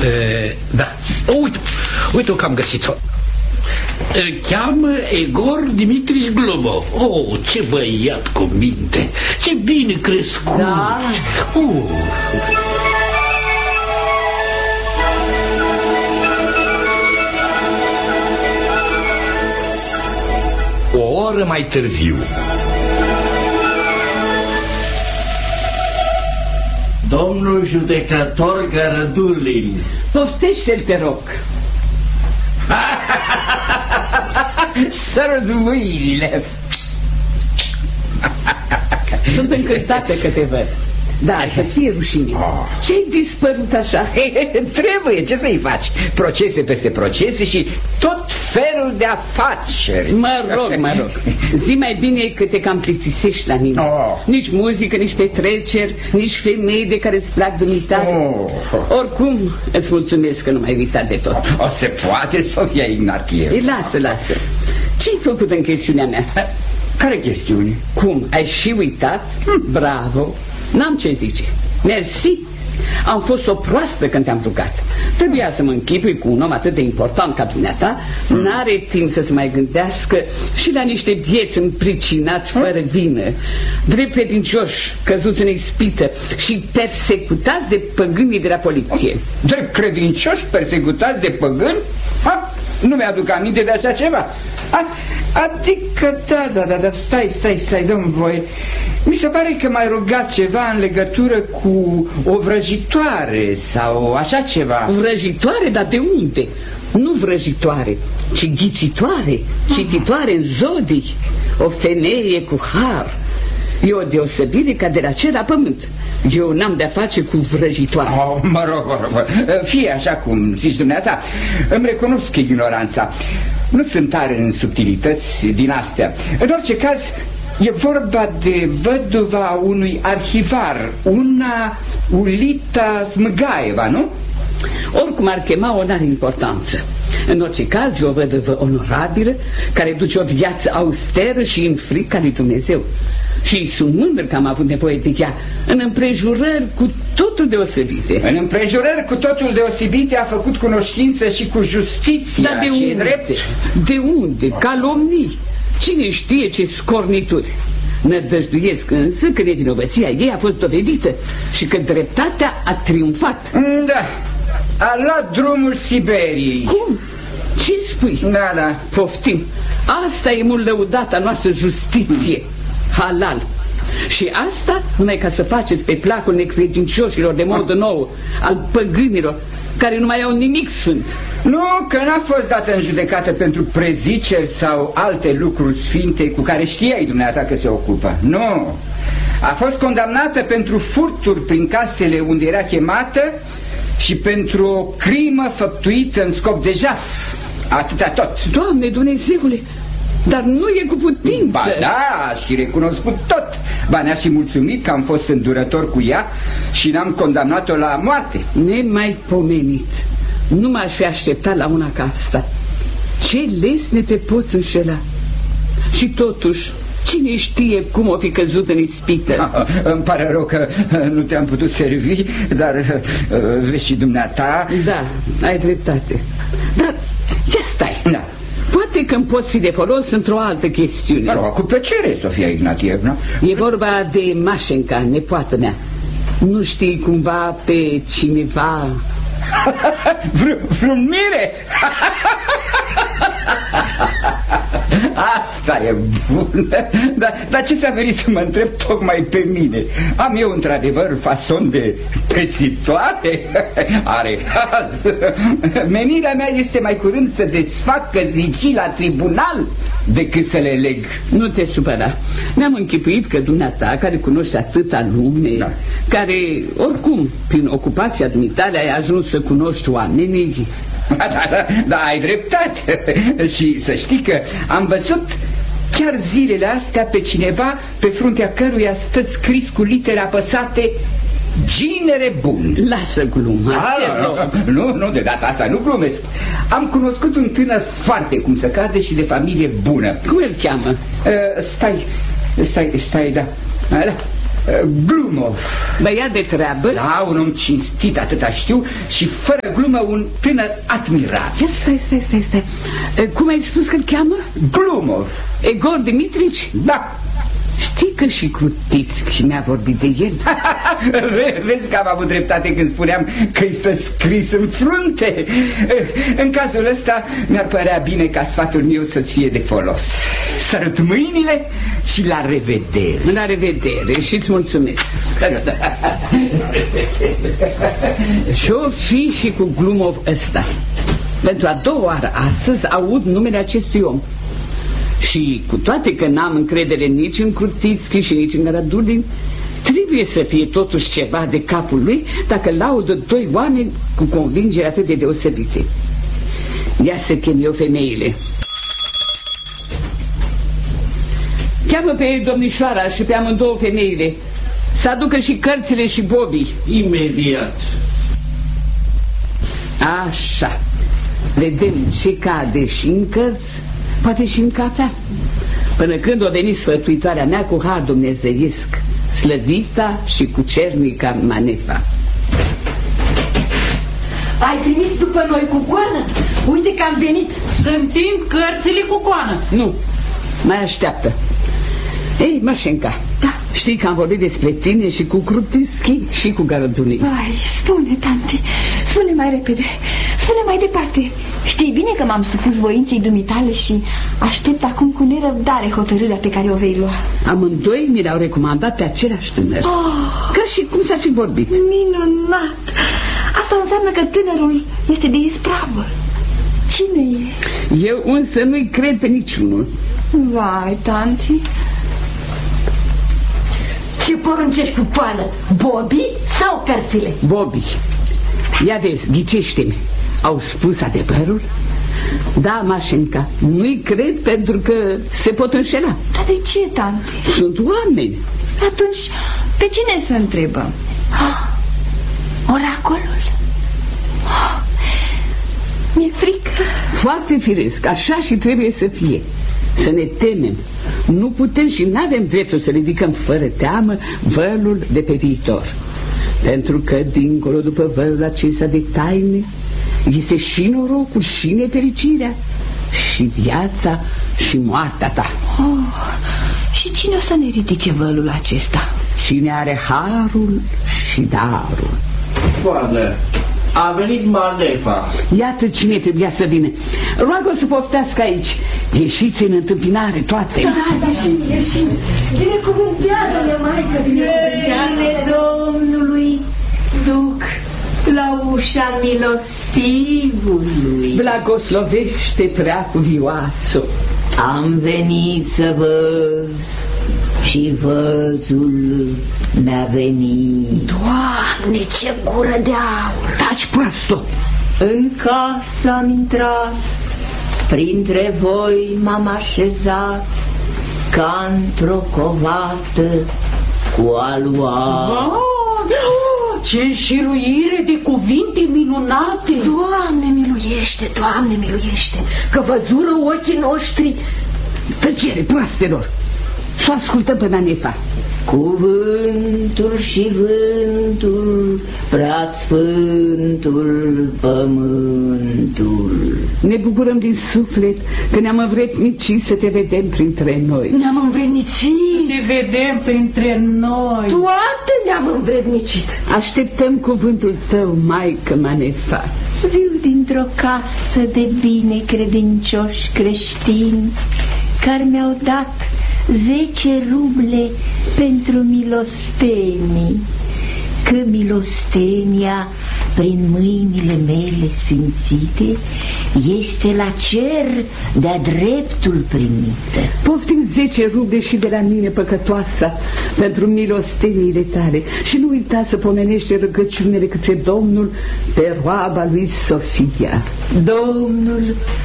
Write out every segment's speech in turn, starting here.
Da, uite-o că am găsit-o. Îl cheamă Egor Dimitriș Globov. Oh, ce băiat cu minte, ce bine crescut. Da. O oră mai târziu. Domnul judecător Gărădulin. Poftește-l, te rog. Sărut mâinile. Sunt încântată că te văd. Da, să-ți fie rușine. Ce-ai dispărut așa? Trebuie, ce să-i faci? Procese peste procese și tot felul de afaceri. Mă rog. Zi mai bine că te cam plictisești la mine. Nici muzică, nici petreceri, nici femei de care îți plac dumitare. Oricum, îți mulțumesc că nu m-ai uitat de tot. O se poate, Sofia Ignatiev? Lasă. Ce-ai făcut în chestiunea mea? Care chestiune? Cum, ai și uitat? Bravo. N-am ce zice. Mersi. Am fost o proastă când te-am rugat. Trebuia să mă închipui cu un om atât de important ca dumneata. N-are timp să se mai gândească și la niște vieți împricinați fără vină, drept credincioși căzuți în ispită și persecutați de păgânii de la poliție. Drept credincioși persecutați de păgâni? Nu mi-aduc aminte de așa ceva. Adică, da, stai, dă-mi voie. Mi se pare că m-ai rugat ceva în legătură cu o vrăjitoare sau așa ceva. Vrăjitoare? Dar de unde? Nu vrăjitoare, ci ghicitoare, cititoare în zodii. O femeie cu har. E o deosebire ca de la cer la pământ. Eu n-am de-a face cu vrăjitoare. Mă rog, fie așa cum zici dumneata. Îmi recunosc ignoranța. Nu sunt tare în subtilități din astea. În orice caz, e vorba de văduva unui arhivar, una Ulita Smgaeva, nu? Oricum ar chema, o n-are importanță. În orice caz, e o văduvă onorabilă, care duce o viață austeră și în frica lui Dumnezeu. Și sunt mândr că am avut nevoie de ea în împrejurări cu totul deosebite. În împrejurări cu totul deosebite a făcut cunoștință și cu justiția. Dar de unde? Drept? De unde? Calomnii. Cine știe ce scornituri. Nădăjduiesc însă că nevinovăția ei a fost dovedită și că dreptatea a triumfat. Da, a luat drumul Siberiei. Cum? Ce spui? Da. Poftim. Asta e mult lăudata noastră justiție. Halal. Și asta numai ca să faceți pe placul necredincioșilor de modă nouă, al păgânilor, care nu mai au nimic sfânt. Nu, că n-a fost dată în judecată pentru preziceri sau alte lucruri sfinte cu care știai dumneata că se ocupă. Nu, a fost condamnată pentru furturi prin casele unde era chemată și pentru o crimă făptuită în scop de jaf. Atâta tot. Doamne Dumnezeule, dar nu e cu putință. Ba da, și recunoscut tot. Ba ne-a și mulțumit că am fost îndurător cu ea și n-am condamnat-o la moarte. Nemaipomenit. Nu m-aș fi așteptat la una ca asta. Ce lesne te poți înșela. Și totuși, cine știe cum o fi căzut în ispită. Îmi pare rău că nu te-am putut servi, dar vezi și dumneata. Da, ai dreptate. Dar ia stai. Da. Poate că îmi poți fi de folos într-o altă chestiune. Cu plăcere, Sofia Ignatievna. E vorba de Mașenca, nepoată mea. Nu știi cumva pe cineva? Vreun mire? Asta e bună. Dar ce s-a venit să mă întreb tocmai pe mine? Am eu într-adevăr fason de pețitoare? Are caz. Menirea mea este mai curând să desfac căsnicii la tribunal decât să le leg. Nu te supăra. Mi-am închipuit că dumneata, care cunoști atâta lume, care oricum prin ocupația dumitale ai ajuns să cunoști oamenii. Da, ai dreptate. Și să știi că am văzut chiar zilele astea pe cineva pe fruntea căruia stă scris cu litere apăsate Ginere bun. Lasă gluma. Nu, de data asta nu glumesc. Am cunoscut un tânăr foarte cum se cade și de familie bună. Cum îl cheamă? Stai, da. Glumov. Băiat de treabă? Da, un om cinstit, atâta știu, și fără glumă un tânăr admirabil. Stai. Cum ai spus că-l cheamă? Glumov. Egor Dimitrici? Da. Știi că și Krutitski mi-a vorbit de el? Vezi că am avut dreptate când spuneam că îi stă scris în frunte. În cazul ăsta mi-ar părea bine ca sfatul meu să-ți fie de folos. Sărut mâinile și la revedere. La revedere și îți mulțumesc. Și-o fi și cu Glumov ăsta. Pentru a doua oară astăzi aud numele acestui om. Și cu toate că n-am încredere nici în Krutitski și nici în Radulin, trebuie să fie totuși ceva de capul lui dacă laudă doi oameni cu convingere atât de deosebite. Ia să chem eu femeile. Cheamă pe domnișoara și pe amândouă femeile să aducă și cărțile și bobii. Imediat. Așa. Vedem ce cade și în cărți, poate și în cafea. Până când o veni sfătuitoarea mea cu har dumnezeiesc, slăvita și cucernica Manefa. Ai trimis după noi cu coană? Uite că am venit. Să întind cărțile cu coană. Nu, mai așteaptă. Ei, Mașenca, da, știi că am vorbit despre tine și cu Krutitski și cu Garadulin. Ai, spune, tante, spune mai repede, spune mai departe. Știi bine că m-am supus voinței dumitale și aștept acum cu nerăbdare hotărârea pe care o vei lua. Amândoi mi le-au recomandat pe același tânăr. Că și cum s-a fi vorbit. Minunat! Asta înseamnă că tânărul este de ispravă. Cine e? Eu însă nu-i cred pe niciunul. Vai, tanti. Ce poruncești cu coană? Bobby sau cărțile? Bobby. Ia vezi, ghicește-mi. Au spus adevărul? Da, Mașenca, nu-i cred pentru că se pot înșela. Dar de ce, tante? Sunt oameni. Atunci, pe cine să întrebăm? Oracolul? Mi-e frică. Foarte firesc, așa și trebuie să fie. Să ne temem. Nu putem și n-avem dreptul să ridicăm fără teamă vălul de pe viitor. Pentru că, dincolo după vălul acesta de taine, este și norocul, și nefericirea, și viața, și moartea ta. Și cine o să ne ridice vălul acesta? Cine are harul și darul. Coană, a venit Manefa. Iată cine trebuia să vină. Roagă să poftească aici. Ieșiți în întâmpinare toate. Da, ieșim. Binecuvântează-ne, Maică, binecuvântează-ne Domnului. Duc la ușa milostivului. Blagoslovește preacuvioasă. Am venit să văz și văzul mi-a venit. Doamne, ce gură de aur! Taci, proastă! În casă am intrat, printre voi m-am așezat, ca într-o covată cu aluat. Ce înșiruire de cuvinte minunate! Doamne miluiește, Doamne miluiește, că văzură ochii noștri. Tăcere, proastelor! Să ascultăm pe Manefa. Cuvântul și vântul, preasfântul pământul. Ne bucurăm din suflet că ne-am învrednicit să te vedem printre noi. Ne-am învrednicit. Te vedem printre noi. Toate ne-am învrednicit. Așteptăm cuvântul tău, Maică Manefa. Viu dintr-o casă de bine credincioși creștini care mi-au dat 10 ruble pentru milostenii, că milostenia prin mâinile mele sfințite este la cer de-a dreptul primită. Poftim 10 ruble și de la mine, păcătoasa, pentru milosteniile tale și nu uita să pomenește rugăciunile către Domnul pe roaba lui Sofia. Domnul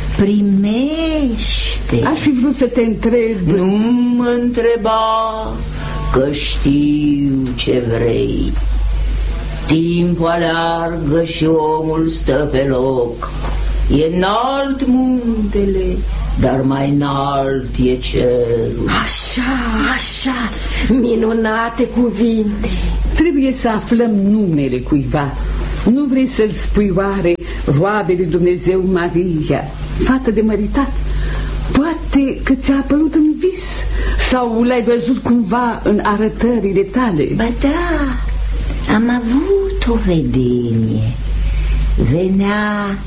primește. Aș fi vrut să te întreb. Nu mă întreba, că știu ce vrei. Timpul aleargă și omul stă pe loc. E înalt muntele, dar mai înalt e cerul. Așa, minunate cuvinte. Trebuie să aflăm numele cuiva. Nu vrei să-l spui oare roabe lui Dumnezeu Maria, fată de măritat? Poate că ți-a apărut în vis sau l-ai văzut cumva în arătările tale. Ba da, am avut o vedenie. Venea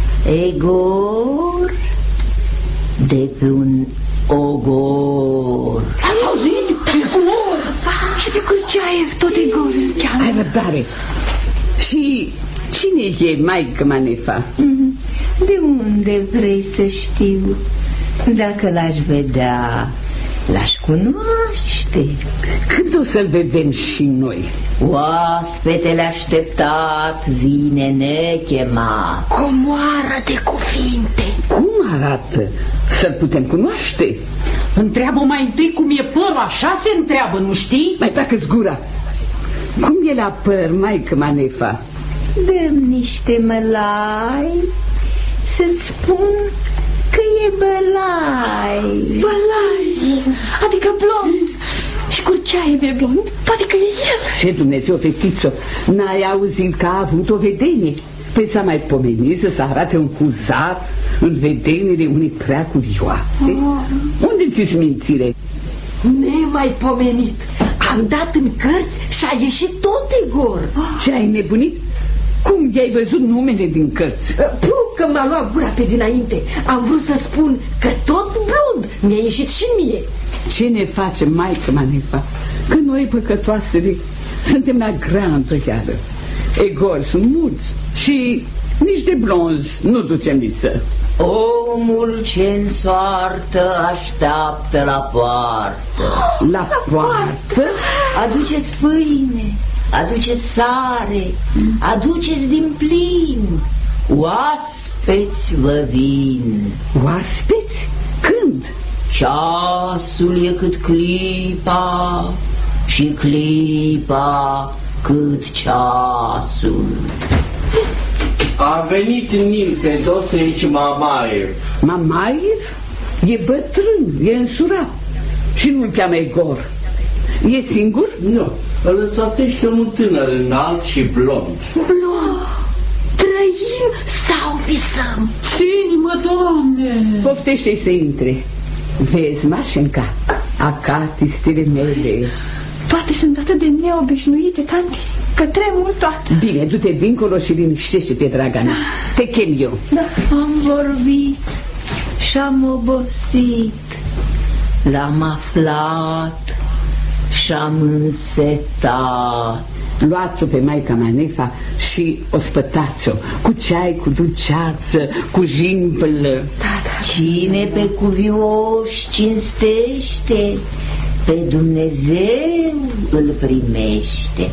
Egor de pe un ogor. Ați auzit? Egor! Și pe Curceaiev tot Egor îl cheamă. Ai răbdare. Și cine e Maică Manefa? De unde vrei să știu? Dacă l-aș vedea, l-aș cunoaște. Când o să-l vedem și noi? Oaspetele așteptat vine nechemat. Comoară de cuvinte. Cum arată? Să-l putem cunoaște? Întreabă mai întâi cum e părul, așa se întreabă, nu știi? Mai tacă-ți gura. Cum e la păr, Maică Manefa? Dăm niște mălai să-ți spun că e bălai. Bălai, adică blond. Și Curceaiev e blond, poate că e el. Ce Dumnezeu, fetițo, n-ai auzit că a avut o vedenie? Păi s-a mai pomenit să se arate un cuzar în vedeniile unei prea curioase? Unde ți-s mințire? Nemaipomenit. Am dat în cărți și a ieșit tot Egor. Ce ai nebunit? Cum i-ai văzut numele din cărți? Că m-a luat gura pe dinainte. Am vrut să spun că tot blond mi-a ieșit și mie. Ce ne face, Maică Manefa? Că noi, păcătoasele, suntem la grea întâiară. Egori sunt mulți și nici de blonzi nu ducem lisă. Omul ce-n soartă așteaptă la poartă. La poartă? Aduceți pâine, aduceți sare, aduceți din plin. Oaspeți vă vin. Oaspeți? Când? Ceasul e cât clipa și clipa cât ceasul. A venit Nimfe, Doseici Mamaev. Mamaev? E bătrân, e însurat. Și nu-l cheamă Egor. E singur? Nu, îl însoțește un tânăr înalt și blond. Blond, trăim sau visăm? Ține-mă, Doamne! Poftește-i să intre. Vezi, Mașenca, acatistele mele. Poate sunt atât de neobișnuite, tanti, că tremur toată. Bine, du-te dincolo și liniștește-te, draga mea. Te chem eu. Da, am vorbit și-am obosit. L-am aflat și-am însetat. Luați-o pe Maica Manefa și o spătați-o cu ceai, cu dulceață, cu jimplă. Cine pe cuvioși cinstește, pe Dumnezeu îl primește.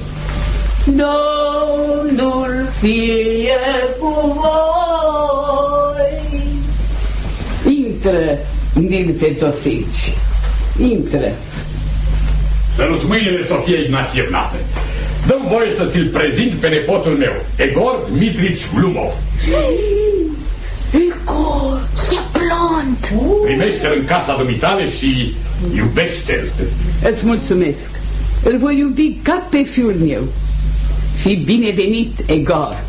Domnul fie cu voi. Intră, Nimfe Doseici. Intră. Sărut mâinile, Sofia Ignatievna. Dă-mi voie să ți-l prezint pe nepotul meu, Egor Dmitrici Glumov. Egor, e blond. Primește-l în casa dumitale și iubește-l. Îți mulțumesc. Îl voi iubi ca pe fiul meu. Fii binevenit, Egor.